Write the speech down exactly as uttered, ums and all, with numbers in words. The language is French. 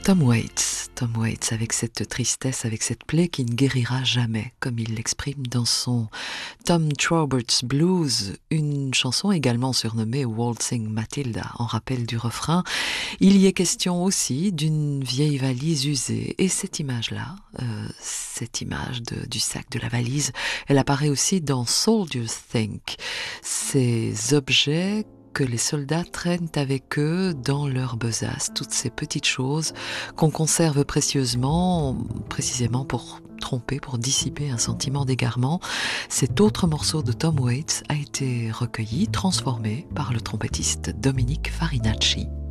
Tom Waits, Tom Waits avec cette tristesse, avec cette plaie qui ne guérira jamais, comme il l'exprime dans son Tom Traubert's Blues, une chanson également surnommée Waltzing Matilda, en rappel du refrain. Il y est question aussi d'une vieille valise usée, et cette image-là, euh, cette image de, du sac de la valise, elle apparaît aussi dans Soldiers Think, ces objets que les soldats traînent avec eux dans leur besace, toutes ces petites choses qu'on conserve précieusement, précisément pour tromper, pour dissiper un sentiment d'égarement. Cet autre morceau de Tom Waits a été recueilli, transformé par le trompettiste Dominique Farinacci.